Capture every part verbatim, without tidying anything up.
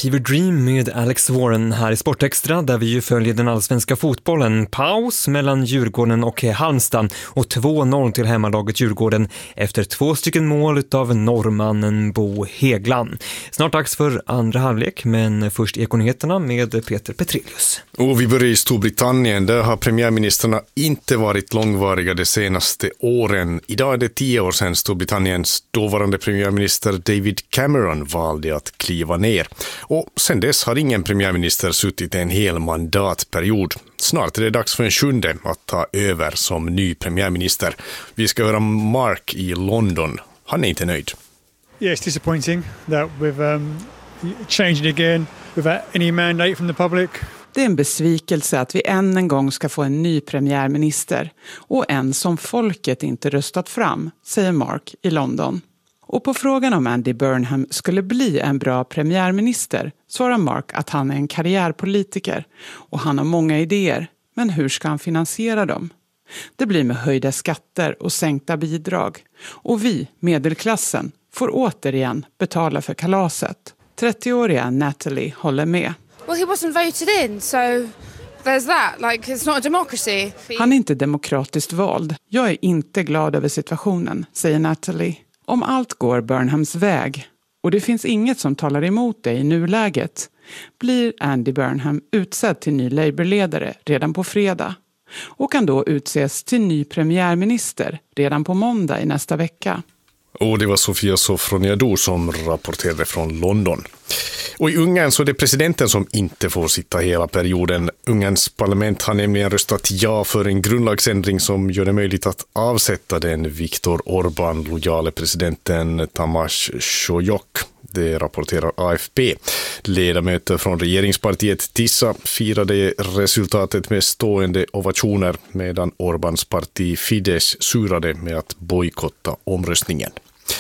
Fever Dream med Alex Warren här i Sportextra, där vi ju följer den allsvenska fotbollen. Paus mellan Djurgården och Halmstad och två noll till hemmalaget Djurgården efter två stycken mål av norrmannen Bo Hegland. Snart dags för andra halvlek, men först Ekonyheterna med Peter Petrelius. Och vi börjar i Storbritannien. Där har premiärministerna inte varit långvariga de senaste åren. Idag är det tio år sedan Storbritanniens dåvarande premiärminister David Cameron valde att kliva ner. Och sen dess har ingen premiärminister suttit en hel mandatperiod. Snart är det dags för en sjunde att ta över som ny premiärminister. Vi ska höra Mark i London. Han är inte nöjd. Yeah, it's disappointing that we've um, changed it again without any mandate from the public. Det är en besvikelse att vi än en gång ska få en ny premiärminister och en som folket inte röstat fram, säger Mark i London. Och på frågan om Andy Burnham skulle bli en bra premiärminister svarar Mark att han är en karriärpolitiker och han har många idéer, men hur ska han finansiera dem? Det blir med höjda skatter och sänkta bidrag. Och vi, medelklassen, får återigen betala för kalaset. trettioåriga Natalie håller med. Well, he wasn't voted in, so there's that. Like, it's not a democracy. Han är inte demokratiskt vald. Jag är inte glad över situationen, säger Natalie. Om allt går Burnhams väg, och det finns inget som talar emot det i nuläget, blir Andy Burnham utsedd till ny Labour-ledare redan på fredag och kan då utses till ny premiärminister redan på måndag i nästa vecka. Och det var Sofia Sofroniadou som rapporterade från London. Och i Ungern så är det presidenten som inte får sitta hela perioden. Ungerns parlament har nämligen röstat ja för en grundlagsändring som gör det möjligt att avsätta den Viktor Orbán-lojale presidenten Tamás Sólyom. Det rapporterar A F P. Ledamöter från regeringspartiet Tissa firade resultatet med stående ovationer medan Orbáns parti Fidesz surade med att bojkotta omröstningen.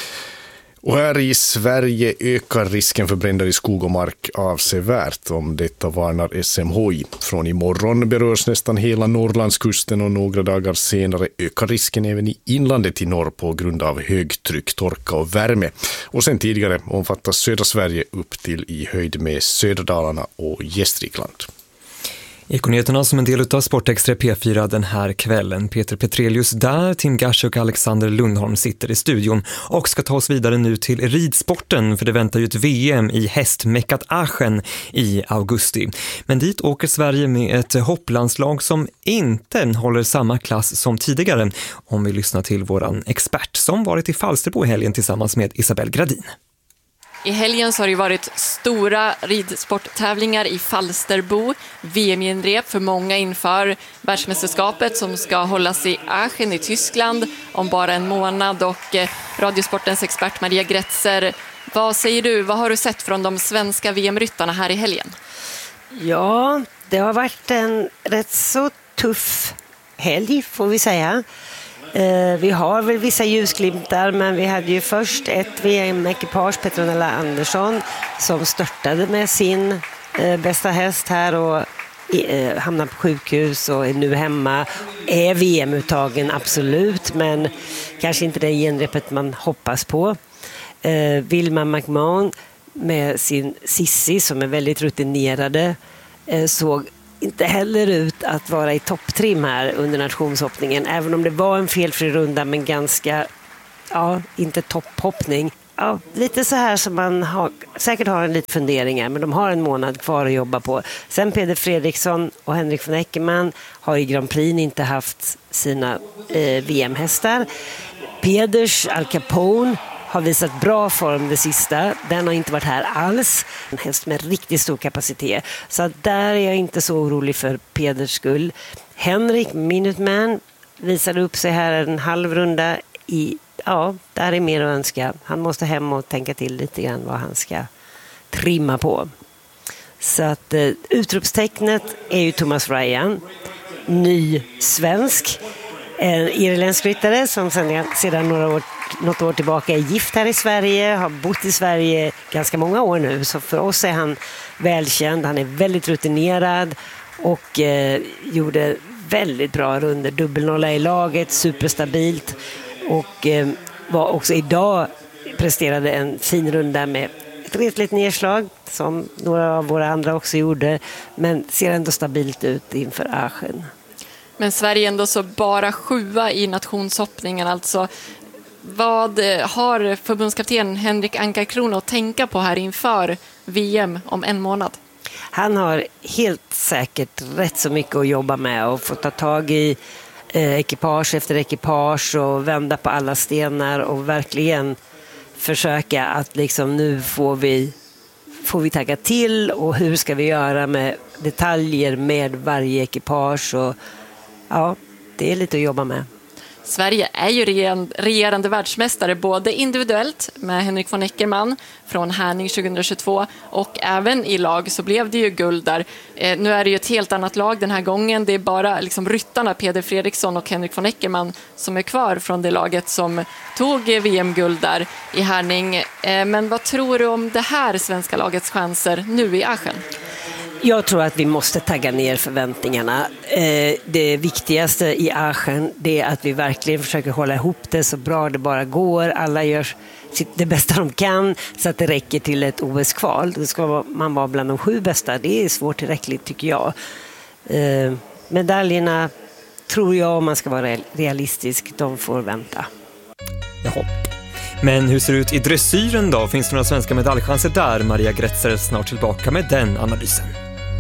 Och här i Sverige ökar risken för bränder i skog och mark avsevärt. Om detta varnar S M H I. Från imorgon berörs nästan hela Norrlandskusten och några dagar senare ökar risken även i inlandet i norr på grund av högtryck, torka och värme. Och sen tidigare omfattas södra Sverige upp till i höjd med Söderdalarna och Gästrikland. Ekonyheterna som en del av Sportextra P fyra den här kvällen. Peter Petrelius där, Tim Gasch och Alexander Lundholm sitter i studion och ska ta oss vidare nu till ridsporten, för det väntar ju ett V M i hästmäckat Aachen i augusti. Men dit åker Sverige med ett hopplandslag som inte håller samma klass som tidigare, om vi lyssnar till våran expert som varit i Falsterbo i helgen tillsammans med Isabelle Gradin. I helgen så har det varit stora ridsporttävlingar i Falsterbo, V M-genrep för många inför världsmästerskapet som ska hållas i Aachen i Tyskland om bara en månad. Och eh, Radiosportens expert Maria Gretzer, vad säger du? Vad har du sett från de svenska V M-ryttarna här i helgen? Ja, det har varit en rätt så tuff helg får vi säga. Eh, vi har väl vissa ljusglimtar, men vi hade ju först ett V M-ekipage, Petronella Andersson, som störtade med sin eh, bästa häst här och eh, hamnade på sjukhus och är nu hemma. Är V M-uttagen absolut, men kanske inte det genrepet man hoppas på. Eh, Vilma McMahon med sin Sissi som är väldigt rutinerade eh, såg inte heller ut att vara i topptrim här under nationshoppningen, även om det var en felfri runda men ganska, ja, inte topphoppning. Ja, lite så här som man har, säkert har en lite funderingar, men de har en månad kvar att jobba på. Sen Peder Fredriksson och Henrik von Eckermann har i Grand Prix inte haft sina eh, V M-hästar. Peders Al Capone har visat bra form det sista. Den har inte varit här alls. En häst med riktigt stor kapacitet. Så där är jag inte så orolig för Peders skull. Henrik Minuteman visade upp sig här en halv runda i, ja, där är mer att önska. Han måste hem och tänka till lite grann vad han ska trimma på. Så att eh, utropstecknet är ju Thomas Ryan. Ny svensk. En irländsk ryttare som sedan, sedan några år, något år tillbaka är gift här i Sverige, har bott i Sverige ganska många år nu, så för oss är han välkänd. Han är väldigt rutinerad och eh, gjorde väldigt bra runder, dubbelnolla i laget, superstabilt och eh, var också idag presterade en fin runda med ett retligt nedslag som några av våra andra också gjorde, men ser ändå stabilt ut inför Aachen. Men Sverige ändå så bara sjua i nationshoppningen, alltså vad har förbundskapten Henrik Ankarkrona att tänka på här inför V M om en månad? Han har helt säkert rätt så mycket att jobba med och få ta tag i eh, ekipage efter ekipage och vända på alla stenar och verkligen försöka att liksom nu får vi, får vi tagga till och hur ska vi göra med detaljer med varje ekipage och ja, det är lite att jobba med. Sverige är ju regerande världsmästare både individuellt med Henrik von Eckermann från Härning tjugohundratjugotvå och även i lag så blev det ju guld där. Eh, nu är det ju ett helt annat lag den här gången. Det är bara liksom ryttarna Peder Fredriksson och Henrik von Eckermann som är kvar från det laget som tog V M-guld där i Härning. Eh, men vad tror du om det här svenska lagets chanser nu i Aachen? Jag tror att vi måste tagga ner förväntningarna. Det viktigaste i Aachen det är att vi verkligen försöker hålla ihop det så bra det bara går. Alla gör det bästa de kan så att det räcker till ett O S-kval. Då ska man vara bland de sju bästa. Det är svårt tillräckligt tycker jag. Medaljerna tror jag, om man ska vara realistisk, de får vänta. Jaha. Men hur ser det ut i dressyren då? Finns det några svenska medaljchanser där? Maria Gretzer är snart tillbaka med den analysen.